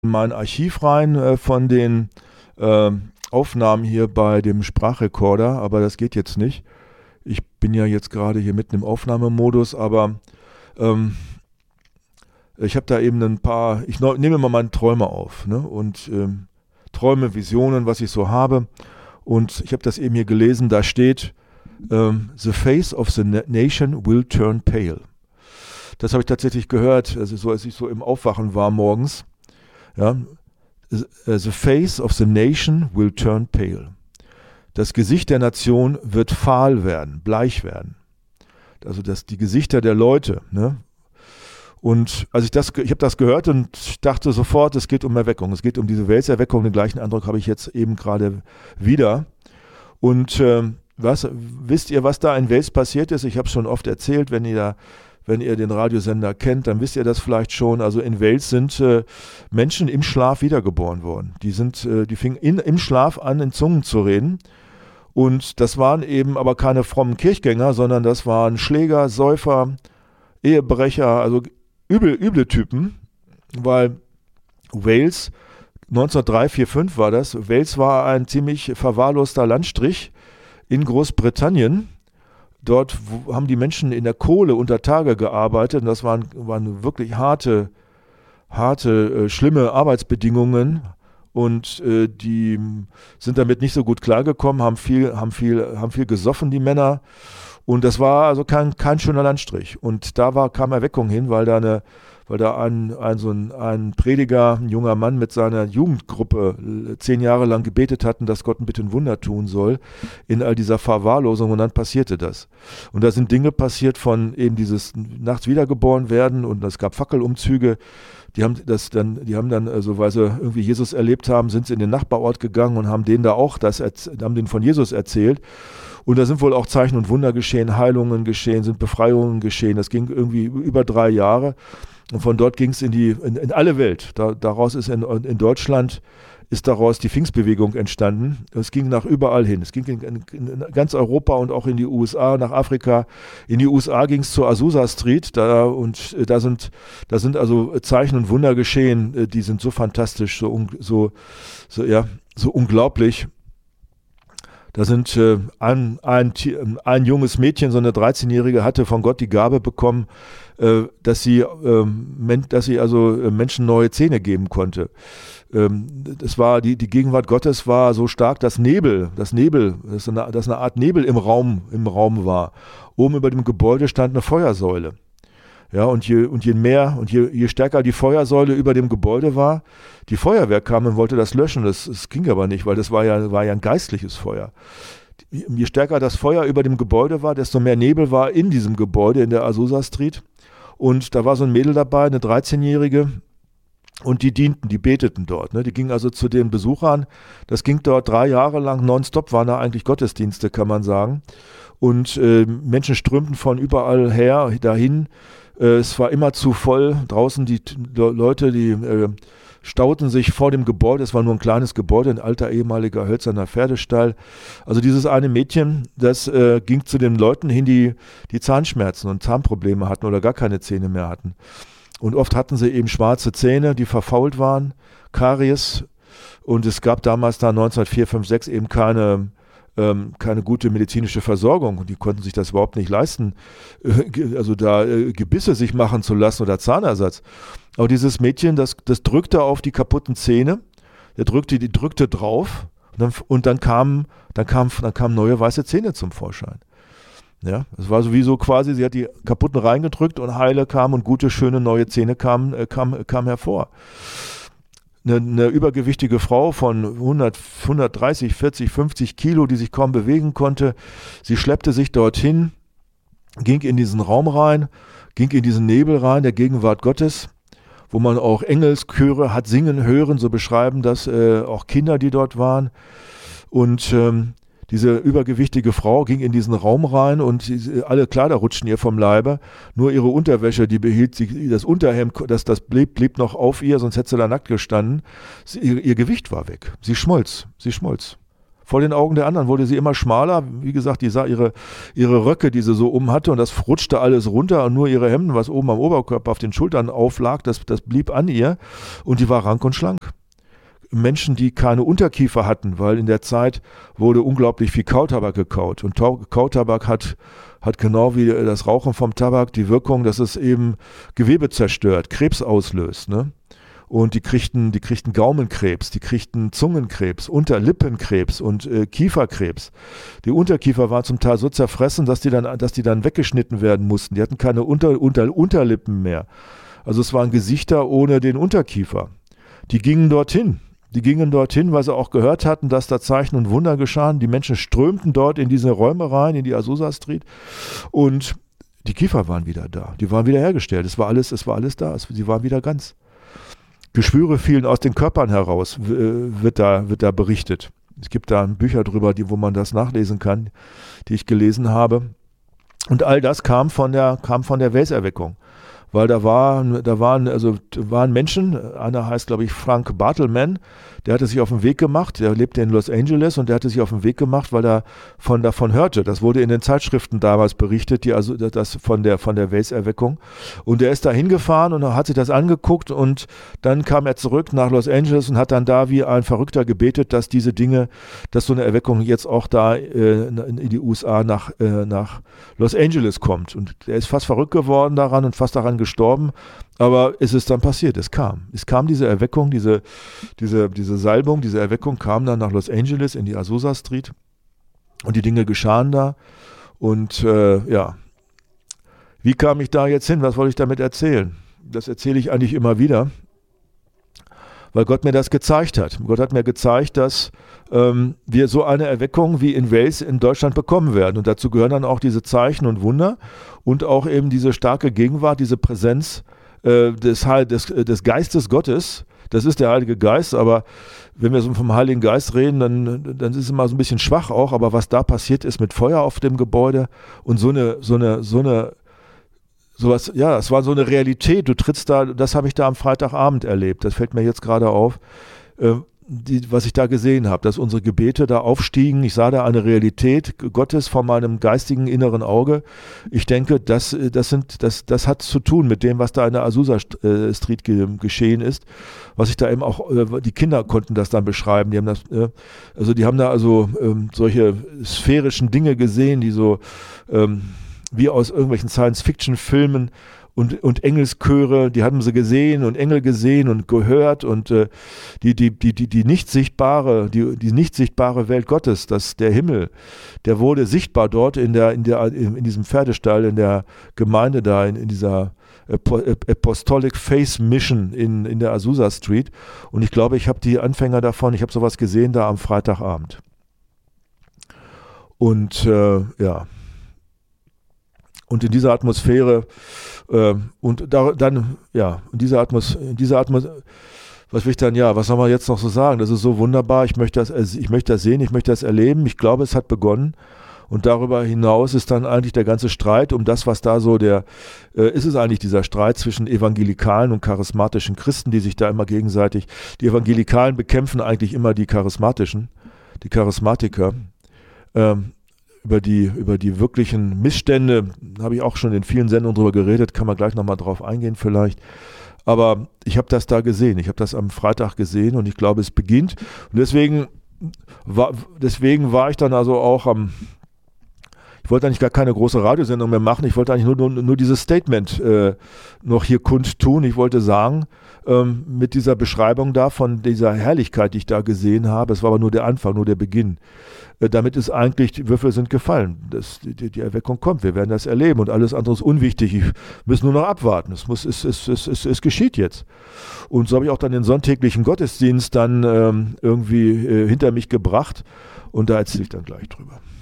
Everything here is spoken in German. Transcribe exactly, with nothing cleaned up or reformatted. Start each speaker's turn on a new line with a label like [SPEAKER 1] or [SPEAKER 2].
[SPEAKER 1] mein Archiv rein äh, von den äh, Aufnahmen hier bei dem Sprachrekorder, aber das geht jetzt nicht. Ich bin ja jetzt gerade hier mitten im Aufnahmemodus, aber ähm, ich habe da eben ein paar, ich neu, nehme mal meine Träume auf, ne? Und ähm, Träume, Visionen, was ich so habe. Und ich habe das eben hier gelesen, da steht, ähm, The face of the nation will turn pale. Das habe ich tatsächlich gehört, also so, als ich so im Aufwachen war morgens. Ja, the face of the nation will turn pale. Das Gesicht der Nation wird fahl werden, bleich werden. Also das, die Gesichter der Leute. Ne? Und als ich das, ich habe das gehört und dachte sofort, es geht um Erweckung. Es geht um diese Welserweckung. Den gleichen Eindruck habe ich jetzt eben gerade wieder. Und äh, was, wisst ihr, was da in Wales passiert ist? Ich habe es schon oft erzählt, wenn ihr da Wenn ihr den Radiosender kennt, dann wisst ihr das vielleicht schon. Also in Wales sind äh, Menschen im Schlaf wiedergeboren worden. Die sind, äh, die fingen in, im Schlaf an, in Zungen zu reden. Und das waren eben aber keine frommen Kirchgänger, sondern das waren Schläger, Säufer, Ehebrecher, also übel, üble Typen, weil Wales, neunzehnhundertdrei, vier, fünf war das, Wales war ein ziemlich verwahrloster Landstrich in Großbritannien. Dort haben die Menschen in der Kohle unter Tage gearbeitet und das waren, waren wirklich harte, harte, äh, schlimme Arbeitsbedingungen und äh, die sind damit nicht so gut klargekommen, haben viel, haben viel, haben viel gesoffen, die Männer, und das war also kein, kein schöner Landstrich. Und da war, kam Erweckung hin, weil da eine weil da ein, ein, so ein, ein Prediger, ein junger Mann mit seiner Jugendgruppe zehn Jahre lang gebetet hatten, dass Gott bitte ein Wunder tun soll in all dieser Verwahrlosung, und dann passierte das. Und da sind Dinge passiert von eben dieses nachts wiedergeboren werden, und es gab Fackelumzüge. Die haben das dann, die haben dann, also weil sie irgendwie Jesus erlebt haben, sind sie in den Nachbarort gegangen und haben denen da auch das, haben denen von Jesus erzählt. Und da sind wohl auch Zeichen und Wunder geschehen, Heilungen geschehen, sind Befreiungen geschehen. Das ging irgendwie über drei Jahre. Und von dort ging es in die, in, in alle Welt. Da, daraus ist in, in Deutschland ist daraus die Pfingstbewegung entstanden. Es ging nach überall hin. Es ging in, in, in ganz Europa und auch in die U S A, nach Afrika. In die U S A ging es zur Azusa Street. Da, und da sind, da sind also Zeichen und Wunder geschehen. Die sind so fantastisch, so, so, so, ja, so unglaublich. Da sind äh, ein, ein, ein junges Mädchen, so eine dreizehnjährige, hatte von Gott die Gabe bekommen, äh, dass sie, äh, men, dass sie also äh, Menschen neue Zähne geben konnte. Ähm, das war die, die Gegenwart Gottes war so stark, dass Nebel, das Nebel, dass eine, dass eine Art Nebel im Raum, im Raum war. Oben über dem Gebäude stand eine Feuersäule. Ja, und je, und je mehr und je, je stärker die Feuersäule über dem Gebäude war, die Feuerwehr kam und wollte das löschen. Das, das ging aber nicht, weil das war ja, war ja ein geistliches Feuer. Je stärker das Feuer über dem Gebäude war, desto mehr Nebel war in diesem Gebäude, in der Azusa Street. Und da war so ein Mädel dabei, eine dreizehnjährige, und die dienten, die beteten dort. Ne? Die gingen also zu den Besuchern. Das ging dort drei Jahre lang nonstop, waren da eigentlich Gottesdienste, kann man sagen. Und äh, Menschen strömten von überall her dahin. Es war immer zu voll. Draußen die Leute, die äh, stauten sich vor dem Gebäude. Es war nur ein kleines Gebäude, ein alter ehemaliger hölzerner Pferdestall. Also dieses eine Mädchen, das äh, ging zu den Leuten hin, die, die Zahnschmerzen und Zahnprobleme hatten oder gar keine Zähne mehr hatten. Und oft hatten sie eben schwarze Zähne, die verfault waren, Karies. Und es gab damals da neunzehnhundertvier, fünf, sechs eben keine Ähm, keine gute medizinische Versorgung, und die konnten sich das überhaupt nicht leisten, äh, also da äh, Gebisse sich machen zu lassen oder Zahnersatz. Aber dieses Mädchen, das, das drückte auf die kaputten Zähne, der drückte, die drückte drauf, und dann, und dann kamen dann kam, dann kamen neue weiße Zähne zum Vorschein. Ja, es war sowieso quasi, sie hat die kaputten reingedrückt und heile kamen und gute, schöne neue Zähne kamen, äh, kamen, kamen hervor. Eine, eine übergewichtige Frau von hundert, hundertdreißig, vierzig, fünfzig Kilo, die sich kaum bewegen konnte. Sie schleppte sich dorthin, ging in diesen Raum rein, ging in diesen Nebel rein, der Gegenwart Gottes, wo man auch Engelschöre hat singen hören, so beschreiben das äh, auch Kinder, die dort waren. Und ähm, diese übergewichtige Frau ging in diesen Raum rein und sie, alle Kleider rutschten ihr vom Leibe. Nur ihre Unterwäsche, die behielt sie, das Unterhemd, das, das blieb, blieb noch auf ihr, sonst hätte sie da nackt gestanden. Sie, ihr, ihr Gewicht war weg. Sie schmolz, sie schmolz. Vor den Augen der anderen wurde sie immer schmaler. Wie gesagt, die sah ihre, ihre Röcke, die sie so um hatte, und das rutschte alles runter und nur ihre Hemden, was oben am Oberkörper auf den Schultern auflag, das, das blieb an ihr, und die war rank und schlank. Menschen, die keine Unterkiefer hatten, weil in der Zeit wurde unglaublich viel Kautabak gekaut. Und Tau- Kautabak hat, hat genau wie das Rauchen vom Tabak die Wirkung, dass es eben Gewebe zerstört, Krebs auslöst. Ne? Und die kriegten, die kriegten Gaumenkrebs, die kriegten Zungenkrebs, Unterlippenkrebs und äh, Kieferkrebs. Die Unterkiefer waren zum Teil so zerfressen, dass die dann, dass die dann weggeschnitten werden mussten. Die hatten keine Unter, Unter, Unterlippen mehr. Also es waren Gesichter ohne den Unterkiefer. Die gingen dorthin. Die gingen dorthin, weil sie auch gehört hatten, dass da Zeichen und Wunder geschahen. Die Menschen strömten dort in diese Räume rein, in die Azusa Street, und die Kiefer waren wieder da. Die waren wieder hergestellt. Es war alles, es war alles da. Es, sie waren wieder ganz. Geschwüre fielen aus den Körpern heraus, wird da, wird da berichtet. Es gibt da Bücher drüber, die, wo man das nachlesen kann, die ich gelesen habe. Und all das kam von der, kam von der Welserweckung. Weil da waren, da waren, also waren Menschen, einer heißt, glaube ich, Frank Bartleman, der hatte sich auf den Weg gemacht, der lebte in Los Angeles, und der hatte sich auf den Weg gemacht, weil er von davon hörte. Das wurde in den Zeitschriften damals berichtet, die also das von der von der Welserweckung. Und der ist da hingefahren und hat sich das angeguckt, und dann kam er zurück nach Los Angeles und hat dann da wie ein Verrückter gebetet, dass diese Dinge, dass so eine Erweckung jetzt auch da äh, in die U S A nach, äh, nach Los Angeles kommt. Und er ist fast verrückt geworden daran und fast daran gestorben, aber es ist dann passiert, es kam. Es kam diese Erweckung, diese, diese, diese Salbung, diese Erweckung kam dann nach Los Angeles in die Azusa Street, und die Dinge geschahen da, und äh, ja, wie kam ich da jetzt hin, was wollte ich damit erzählen? Das erzähle ich eigentlich immer wieder, weil Gott mir das gezeigt hat. Gott hat mir gezeigt, dass ähm, wir so eine Erweckung wie in Wales in Deutschland bekommen werden. Und dazu gehören dann auch diese Zeichen und Wunder und auch eben diese starke Gegenwart, diese Präsenz äh, des, des, des Geistes Gottes. Das ist der Heilige Geist, aber wenn wir so vom Heiligen Geist reden, dann, dann ist es immer so ein bisschen schwach auch. Aber was da passiert ist mit Feuer auf dem Gebäude und so eine, so eine, so eine Sowas, ja, es war so eine Realität, du trittst da, das habe ich da am Freitagabend erlebt, das fällt mir jetzt gerade auf, äh, die, was ich da gesehen habe, dass unsere Gebete da aufstiegen, ich sah da eine Realität Gottes vor meinem geistigen inneren Auge. Ich denke, das, das, sind, das, das hat zu tun mit dem, was da in der Azusa Street ge, geschehen ist, was ich da eben auch, äh, die Kinder konnten das dann beschreiben, die haben das, äh, also die haben da also ähm, solche sphärischen Dinge gesehen, die so, ähm, wie aus irgendwelchen Science-Fiction-Filmen und, und Engelschöre, die haben sie gesehen und Engel gesehen und gehört, und äh, die, die, die, die, die nicht sichtbare, die, die nicht sichtbare Welt Gottes, das, der Himmel, der wurde sichtbar dort in der, in der, in diesem Pferdestall, in der Gemeinde da, in, in dieser Apostolic Faith Mission in, in der Azusa Street, und ich glaube, ich habe die Anfänger davon, ich habe sowas gesehen da am Freitagabend. Und äh, ja, Und in dieser Atmosphäre äh, und da, dann, ja, in dieser Atmosphäre, in dieser Atmosphäre, was will ich dann, ja, was soll man jetzt noch so sagen? Das ist so wunderbar, ich möchte das, ich möchte das sehen, ich möchte das erleben, ich glaube, es hat begonnen. Und darüber hinaus ist dann eigentlich der ganze Streit um das, was da so der, äh, ist es eigentlich dieser Streit zwischen evangelikalen und charismatischen Christen, die sich da immer gegenseitig, die Evangelikalen bekämpfen eigentlich immer die charismatischen, die Charismatiker. Ähm, Über die, über die wirklichen Missstände habe ich auch schon in vielen Sendungen drüber geredet, kann man gleich nochmal drauf eingehen vielleicht. Aber ich habe das da gesehen, ich habe das am Freitag gesehen, und ich glaube, es beginnt. Und deswegen war, deswegen war ich dann also auch am, ich wollte eigentlich gar keine große Radiosendung mehr machen, ich wollte eigentlich nur, nur, nur dieses Statement äh, noch hier kundtun. Ich wollte sagen, ähm, mit dieser Beschreibung da von dieser Herrlichkeit, die ich da gesehen habe, es war aber nur der Anfang, nur der Beginn. Damit ist eigentlich, die Würfel sind gefallen. Das, die, die Erweckung kommt, wir werden das erleben, und alles andere ist unwichtig. Wir müssen nur noch abwarten. Es, muss, es, es, es, es, es geschieht jetzt. Und so habe ich auch dann den sonntäglichen Gottesdienst dann ähm, irgendwie äh, hinter mich gebracht, und da erzähle ich dann gleich drüber.